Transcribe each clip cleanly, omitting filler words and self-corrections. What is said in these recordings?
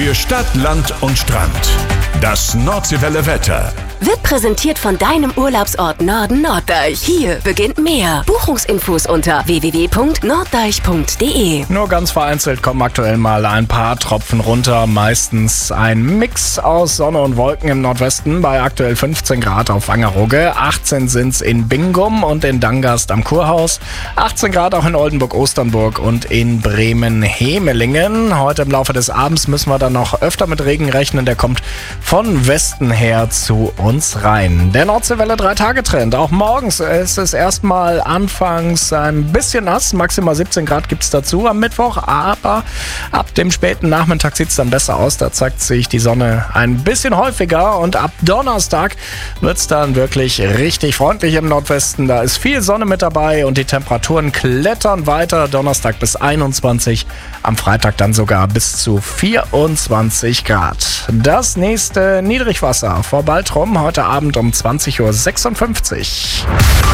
Für Stadt, Land und Strand. Das Nordseewelle Wetter. Wird präsentiert von deinem Urlaubsort Norden Norddeich. Hier beginnt mehr. Buchungsinfos unter www.norddeich.de. Nur ganz vereinzelt kommen aktuell mal ein paar Tropfen runter. Meistens ein Mix aus Sonne und Wolken im Nordwesten bei aktuell 15 Grad auf Wangerooge. 18 sind's in Bingum und in Dangast am Kurhaus. 18 Grad auch in Oldenburg-Osternburg und in Bremen-Hemelingen. Heute im Laufe des Abends müssen wir dann noch öfter mit Regen rechnen. Der kommt von Westen her zu uns rein. Der Nordseewelle 3-Tage-Trend. Auch morgens ist es erstmal anfangs ein bisschen nass. Maximal 17 Grad gibt es dazu am Mittwoch. Aber ab dem späten Nachmittag sieht es dann besser aus. Da zeigt sich die Sonne ein bisschen häufiger. Und ab Donnerstag wird es dann wirklich richtig freundlich im Nordwesten. Da ist viel Sonne mit dabei und die Temperaturen klettern weiter. Donnerstag bis 21, am Freitag dann sogar bis zu 24 Grad. Das nächste Niedrigwasser vor Baltrum heute Abend um 20.56 Uhr.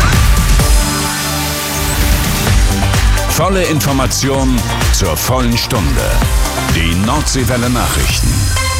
Volle Information zur vollen Stunde. Die Nordseewelle Nachrichten.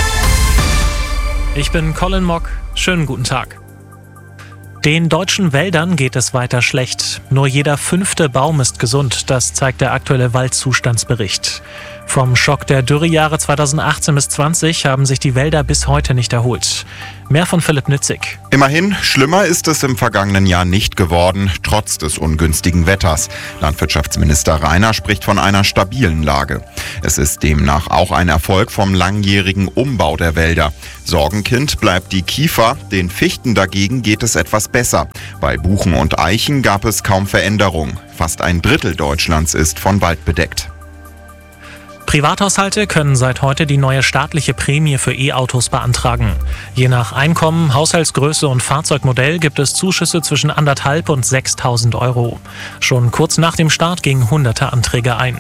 Ich bin Colin Mock. Schönen guten Tag. Den deutschen Wäldern geht es weiter schlecht. Nur jeder 5. Baum ist gesund. Das zeigt der aktuelle Waldzustandsbericht. Vom Schock der Dürrejahre 2018 bis 2020 haben sich die Wälder bis heute nicht erholt. Mehr von Philipp Nitzig. Immerhin, schlimmer ist es im vergangenen Jahr nicht geworden, trotz des ungünstigen Wetters. Landwirtschaftsminister Rainer spricht von einer stabilen Lage. Es ist demnach auch ein Erfolg vom langjährigen Umbau der Wälder. Sorgenkind bleibt die Kiefer, den Fichten dagegen geht es etwas besser. Bei Buchen und Eichen gab es kaum Veränderung. Fast ein Drittel Deutschlands ist von Wald bedeckt. Privathaushalte können seit heute die neue staatliche Prämie für E-Autos beantragen. Je nach Einkommen, Haushaltsgröße und Fahrzeugmodell gibt es Zuschüsse zwischen 1.500 und 6.000 Euro. Schon kurz nach dem Start gingen hunderte Anträge ein.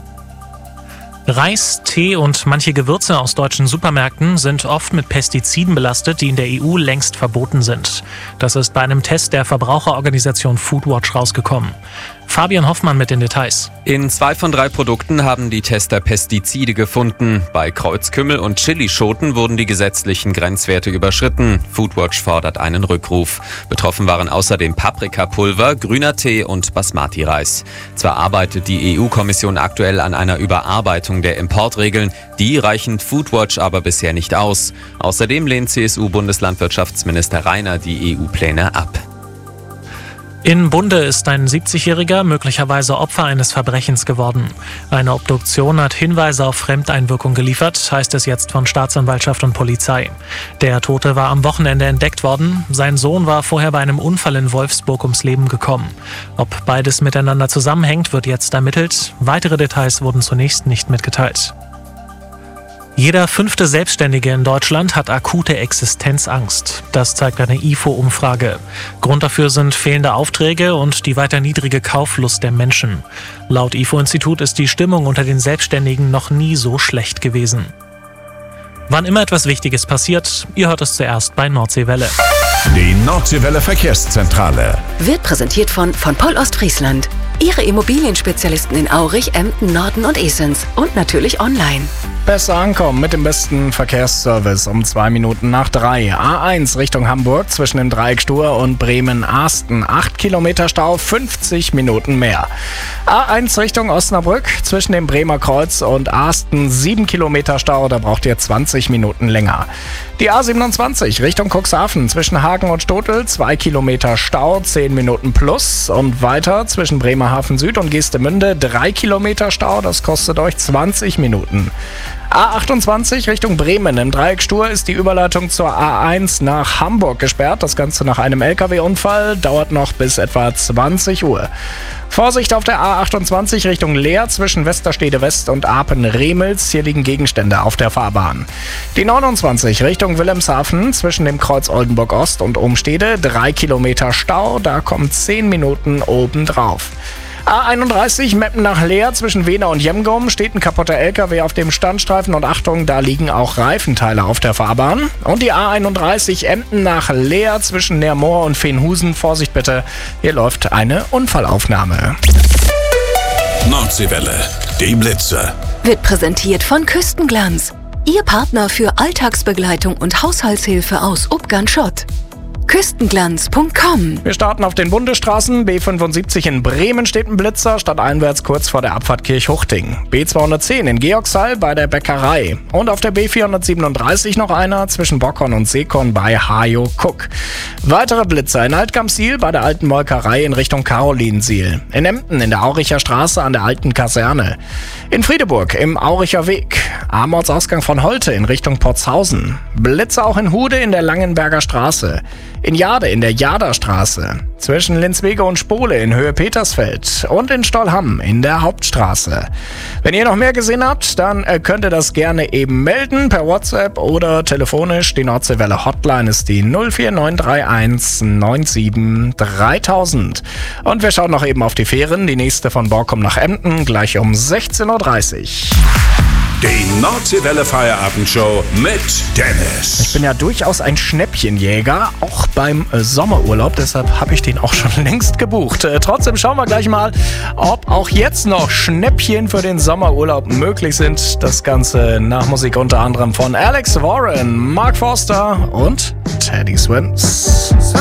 Reis, Tee und manche Gewürze aus deutschen Supermärkten sind oft mit Pestiziden belastet, die in der EU längst verboten sind. Das ist bei einem Test der Verbraucherorganisation Foodwatch rausgekommen. Fabian Hoffmann mit den Details. In 2 von 3 Produkten haben die Tester Pestizide gefunden. Bei Kreuzkümmel und Chilischoten wurden die gesetzlichen Grenzwerte überschritten. Foodwatch fordert einen Rückruf. Betroffen waren außerdem Paprikapulver, grüner Tee und Basmati-Reis. Zwar arbeitet die EU-Kommission aktuell an einer Überarbeitung der Importregeln, die reichen Foodwatch aber bisher nicht aus. Außerdem lehnt CSU-Bundeslandwirtschaftsminister Rainer die EU-Pläne ab. In Bunde ist ein 70-Jähriger möglicherweise Opfer eines Verbrechens geworden. Eine Obduktion hat Hinweise auf Fremdeinwirkung geliefert, heißt es jetzt von Staatsanwaltschaft und Polizei. Der Tote war am Wochenende entdeckt worden. Sein Sohn war vorher bei einem Unfall in Wolfsburg ums Leben gekommen. Ob beides miteinander zusammenhängt, wird jetzt ermittelt. Weitere Details wurden zunächst nicht mitgeteilt. Jeder 5. Selbstständige in Deutschland hat akute Existenzangst. Das zeigt eine IFO-Umfrage. Grund dafür sind fehlende Aufträge und die weiter niedrige Kauflust der Menschen. Laut IFO-Institut ist die Stimmung unter den Selbstständigen noch nie so schlecht gewesen. Wann immer etwas Wichtiges passiert, ihr hört es zuerst bei Nordseewelle. Die Nordseewelle Verkehrszentrale. Wird präsentiert von Poll Ostfriesland. Ihre Immobilienspezialisten in Aurich, Emden, Norden und Esens. Und natürlich online. Besser ankommen mit dem besten Verkehrsservice um 2 Minuten nach 3. A1 Richtung Hamburg zwischen dem Dreieck Stur und Bremen-Arsten. 8 Kilometer Stau, 50 Minuten mehr. A1 Richtung Osnabrück zwischen dem Bremer Kreuz und Arsten. 7 Kilometer Stau, da braucht ihr 20 Minuten länger. Die A27 Richtung Cuxhaven zwischen Hagen und Stotel. 2 Kilometer Stau, 10 Minuten plus. Und weiter zwischen Bremerhaven Süd und Geestemünde. 3 Kilometer Stau, das kostet euch 20 Minuten. A28 Richtung Bremen. Im Dreieck Stur ist die Überleitung zur A1 nach Hamburg gesperrt. Das Ganze nach einem LKW-Unfall dauert noch bis etwa 20 Uhr. Vorsicht auf der A28 Richtung Leer zwischen Westerstede West und Apen-Remels. Hier liegen Gegenstände auf der Fahrbahn. Die 29 Richtung Wilhelmshaven zwischen dem Kreuz Oldenburg Ost und Umstede. 3 Kilometer Stau, da kommen 10 Minuten obendrauf. A31 Meppen nach Leer zwischen Wehner und Jemgum steht ein kaputter LKW auf dem Standstreifen und Achtung, da liegen auch Reifenteile auf der Fahrbahn. Und die A31 Emden nach Leer zwischen Neermoor und Veenhusen, Vorsicht bitte, hier läuft eine Unfallaufnahme. Nordseewelle, die Blitze. Wird präsentiert von Küstenglanz. Ihr Partner für Alltagsbegleitung und Haushaltshilfe aus Ubgan-Schott. Küstenglanz.com. Wir starten auf den Bundesstraßen. B75 in Bremen steht ein Blitzer, stadteinwärts kurz vor der Abfahrt Kirchhuchting. B210 in Georgshall bei der Bäckerei. Und auf der B437 noch einer zwischen Bockhorn und Seekorn bei Hajo-Kuck. Weitere Blitzer in Altgamsiel bei der alten Molkerei in Richtung Karolinsiel. In Emden in der Auricher Straße an der alten Kaserne. In Friedeburg im Auricher Weg. Am Ortsausgang von Holte in Richtung Potzhausen. Blitzer auch in Hude in der Langenberger Straße. In Jade in der Jaderstraße, zwischen Linswege und Spole in Höhe Petersfeld und in Stollham in der Hauptstraße. Wenn ihr noch mehr gesehen habt, dann könnt ihr das gerne eben melden per WhatsApp oder telefonisch. Die Nordseewelle Hotline ist die 04931 97 3000. Und wir schauen noch eben auf die Fähren. Die nächste von Borkum nach Emden gleich um 16.30 Uhr. Die Nordseewelle Feierabendshow mit Dennis. Ich bin ja durchaus ein Schnäppchenjäger, auch beim Sommerurlaub, deshalb habe ich den auch schon längst gebucht. Trotzdem schauen wir gleich mal, ob auch jetzt noch Schnäppchen für den Sommerurlaub möglich sind. Das Ganze nach Musik unter anderem von Alex Warren, Mark Forster und Teddy Swims.